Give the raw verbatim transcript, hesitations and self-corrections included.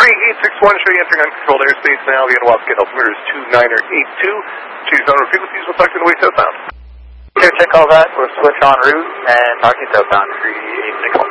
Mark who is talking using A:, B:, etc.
A: three eight six one, show you entering uncontrolled airspace now via Wasket. Altimeter is two niner eight two. Choose on repeat with these, we'll talk to you on the way southbound.
B: Okay, check all that. We'll switch on route and talk to you southbound, three eight six one.